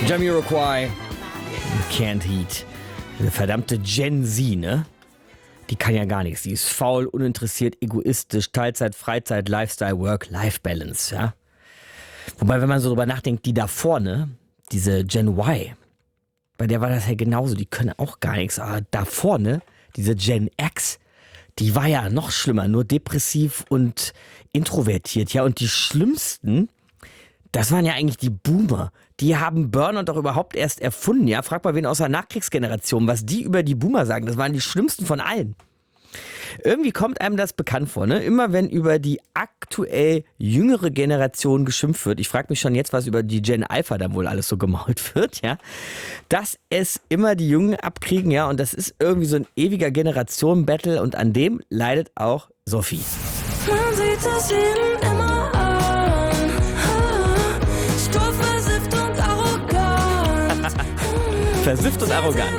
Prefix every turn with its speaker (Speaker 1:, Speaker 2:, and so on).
Speaker 1: Jamiroquai, Can't Heat. Eine verdammte Gen Z, ne? Die kann ja gar nichts. Die ist faul, uninteressiert, egoistisch, Teilzeit, Freizeit, Lifestyle, Work-Life-Balance, ja? Wobei, wenn man so drüber nachdenkt, die da vorne, diese Gen Y, bei der war das ja genauso, die können auch gar nichts. Aber da vorne, diese Gen X, die war ja noch schlimmer, nur depressiv und introvertiert, ja? Und die schlimmsten, das waren ja eigentlich die Boomer. Die haben Burnout doch überhaupt erst erfunden, ja? Frag mal wen aus der Nachkriegsgeneration, was die über die Boomer sagen. Das waren die schlimmsten von allen. Irgendwie kommt einem das bekannt vor, ne? Immer wenn über die aktuell jüngere Generation geschimpft wird, ich frage mich schon jetzt, was über die Gen Alpha dann wohl alles so gemault wird, ja? Dass es immer die Jungen abkriegen, ja? Und das ist irgendwie so ein ewiger Generationen-Battle und an dem leidet auch Sophie.
Speaker 2: Man sieht es ihnen immer an. Stur, versifft und arrogant.
Speaker 1: Versifft und arrogant.